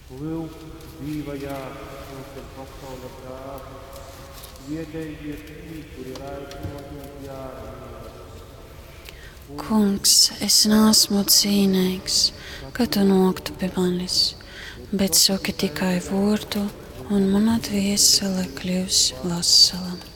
Lūk, dzīvajā mūsu pasaule prāta, iedēļiet tī, kuri raidņotņot jārunāt. Kungs, es neesmu cienīgs, ka tu noktu pie manis, bet saki tikai vārdu, un mana dvēsele kļūs vesela.